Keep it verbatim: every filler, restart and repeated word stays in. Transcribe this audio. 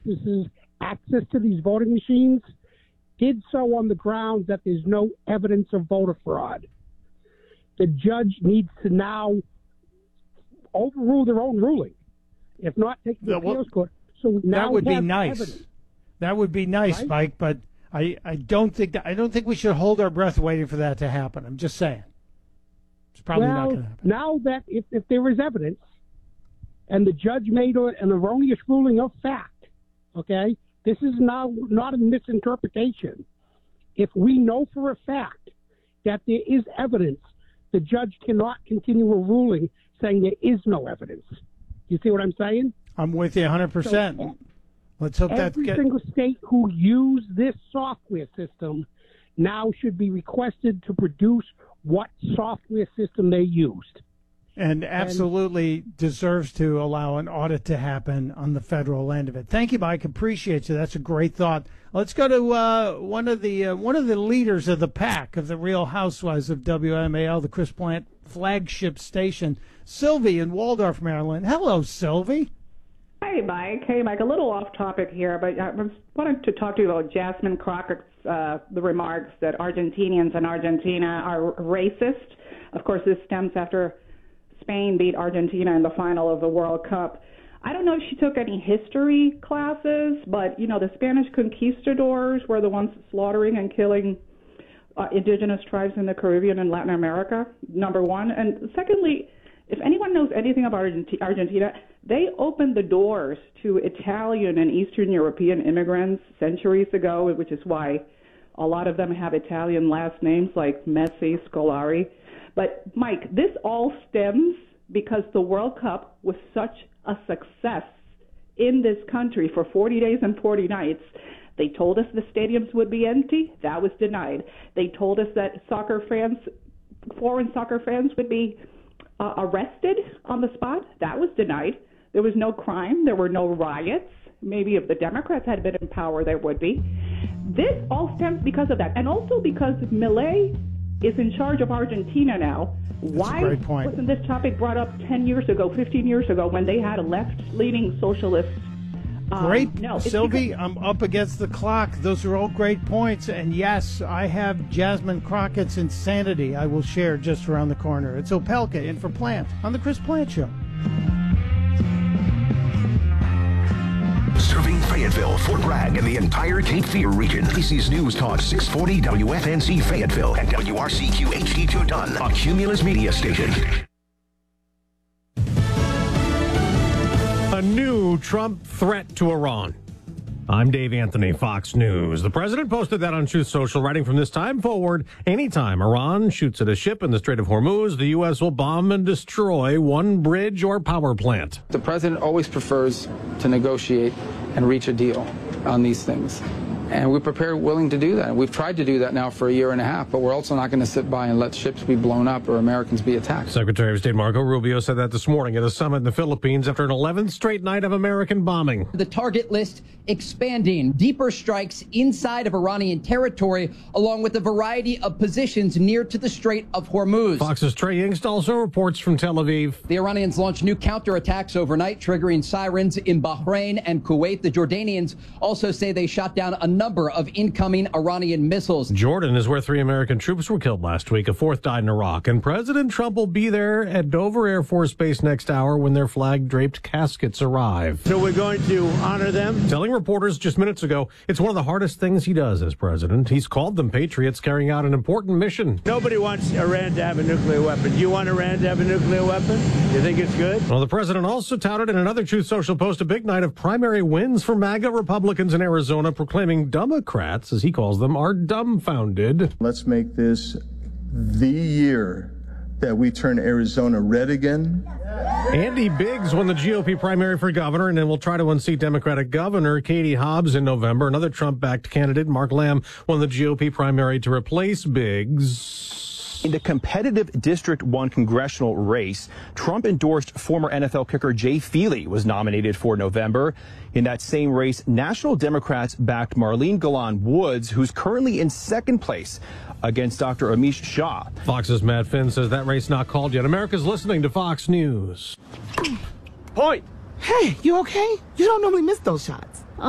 offices access to these voting machines did so on the grounds that there's no evidence of voter fraud. The judge needs to now overrule their own ruling, if not take the well, appeals court. So now that would we be have nice. evidence. That would be nice, Right? Mike. But I, I don't think that I don't think we should hold our breath waiting for that to happen. I'm just saying. It's probably well, not going to happen. Now that if, if there is evidence and the judge made a, an erroneous ruling of fact, okay, this is now not a misinterpretation. If we know for a fact that there is evidence, the judge cannot continue a ruling saying there is no evidence. You see what I'm saying? I'm with you one hundred percent. So, Let's hope that every get... single state who use this software system now should be requested to produce what software system they used. And absolutely and, deserves to allow an audit to happen on the federal end of it. Thank you, Mike. Appreciate you. That's a great thought. Let's go to uh, one of the uh, one of the leaders of the pack of the Real Housewives of W M A L, the Chris Plant flagship station, Sylvie in Waldorf, Maryland. Hello, Sylvie. Hey, Mike. Hey, Mike. A little off topic here, but I was wanting to talk to you about Jasmine Crockett's uh, the remarks that Argentinians and Argentina are racist. Of course, this stems after Spain beat Argentina in the final of the World Cup. I don't know if she took any history classes, but, you know, the Spanish conquistadors were the ones slaughtering and killing uh, indigenous tribes in the Caribbean and Latin America, number one. And secondly, if anyone knows anything about Argentina, they opened the doors to Italian and Eastern European immigrants centuries ago, which is why a lot of them have Italian last names like Messi, Scolari. But, Mike, this all stems because the World Cup was such a success in this country for forty days and forty nights. They told us the stadiums would be empty. That was denied. They told us that soccer fans, foreign soccer fans would be uh, arrested on the spot. That was denied. There was no crime. There were no riots. Maybe if the Democrats had been in power, there would be. This all stems because of that. And also because Milei is in charge of Argentina now. That's Why a great point. wasn't this topic brought up ten years ago, fifteen years ago, when they had a left-leaning socialist? Um, Great, no, it's Sylvie. because- I'm up against the clock. Those are all great points. And yes, I have Jasmine Crockett's insanity I will share just around the corner. It's Opelka in for Plant on the Chris Plant Show. Serving Fayetteville, Fort Bragg, and the entire Cape Fear region. A B C's News Talk six forty W F N C Fayetteville and W R C Q H D two Dunn, a Cumulus media station. A new Trump threat to Iran. I'm Dave Anthony, Fox News. The president posted that on Truth Social, writing from this time forward, anytime Iran shoots at a ship in the Strait of Hormuz, the U S will bomb and destroy one bridge or power plant. The president always prefers to negotiate and reach a deal on these things. And we're prepared, willing to do that. We've tried to do that now for a year and a half, but we're also not going to sit by and let ships be blown up or Americans be attacked. Secretary of State Marco Rubio said that this morning at a summit in the Philippines after an eleventh straight night of American bombing. The target list expanding, deeper strikes inside of Iranian territory, along with a variety of positions near to the Strait of Hormuz. Fox's Trey Yingst also reports from Tel Aviv. The Iranians launched new counterattacks overnight, triggering sirens in Bahrain and Kuwait. The Jordanians also say they shot down a number of incoming Iranian missiles. Jordan is where three American troops were killed last week. A fourth died in Iraq. And President Trump will be there at Dover Air Force Base next hour when their flag-draped caskets arrive. So we're going to honor them? Telling reporters just minutes ago, it's one of the hardest things he does as president. He's called them patriots carrying out an important mission. Nobody wants Iran to have a nuclear weapon. Do you want Iran to have a nuclear weapon? You think it's good? Well, the president also touted in another Truth Social post a big night of primary wins for MAGA Republicans in Arizona, proclaiming Democrats, as he calls them, are dumbfounded. Let's make this the year that we turn Arizona red again. Andy Biggs won the G O P primary for governor and then will try to unseat Democratic Governor Katie Hobbs in November. Another Trump-backed candidate, Mark Lamb, won the G O P primary to replace Biggs. In the competitive District one congressional race, Trump endorsed former N F L kicker Jay Feely was nominated for November. In that same race, National Democrats backed Marlene Golan Woods, who's currently in second place against Doctor Amish Shah. Fox's Matt Finn says that race not called yet. America's listening to Fox News. Point. Hey, you okay? You don't normally miss those shots.